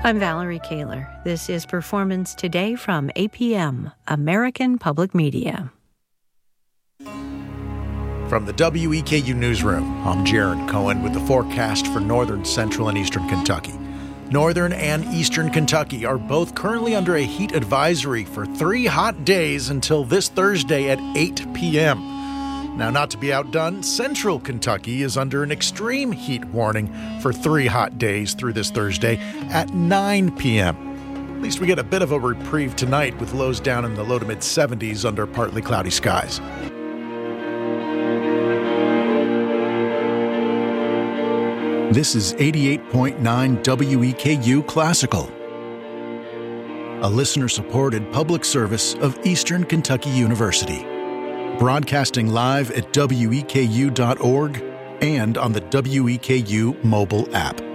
I'm Valerie Kaler. This is Performance Today from APM, American Public Media. From the WEKU Newsroom, I'm Jaron Cohen with the forecast for northern, central, and eastern Kentucky. Northern and eastern Kentucky are both currently under a heat advisory for 3 hot days until this Thursday at 8 p.m. Now, not to be outdone, central Kentucky is under an extreme heat warning for 3 hot days through this Thursday at 9 p.m. At least we get a bit of a reprieve tonight with lows down in the low to mid 70s under partly cloudy skies. This is 88.9 WEKU Classical, a listener-supported public service of Eastern Kentucky University, broadcasting live at weku.org and on the WEKU mobile app.